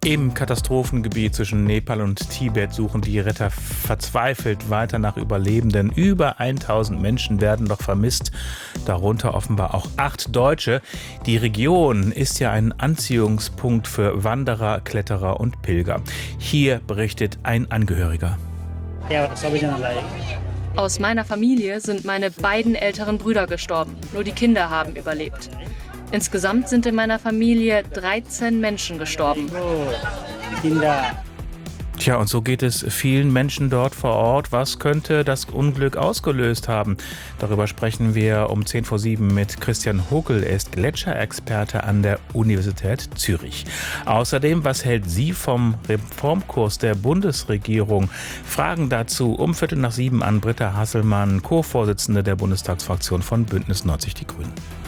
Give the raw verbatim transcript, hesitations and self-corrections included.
Im Katastrophengebiet zwischen Nepal und Tibet suchen die Retter verzweifelt weiter nach Überlebenden. Über tausend Menschen werden noch vermisst, darunter offenbar auch acht Deutsche. Die Region ist ja ein Anziehungspunkt für Wanderer, Kletterer und Pilger. Hier berichtet ein Angehöriger. Aus meiner Familie sind meine beiden älteren Brüder gestorben. Nur die Kinder haben überlebt. Insgesamt sind in meiner Familie dreizehn Menschen gestorben. Tja, und so geht es vielen Menschen dort vor Ort. Was könnte das Unglück ausgelöst haben? Darüber sprechen wir um zehn vor sieben mit Christian Huckel. Er ist Gletscherexperte an der Universität Zürich. Außerdem, was hält sie vom Reformkurs der Bundesregierung? Fragen dazu um Viertel nach sieben an Britta Hasselmann, Co-Vorsitzende der Bundestagsfraktion von Bündnis neunzig Die Grünen.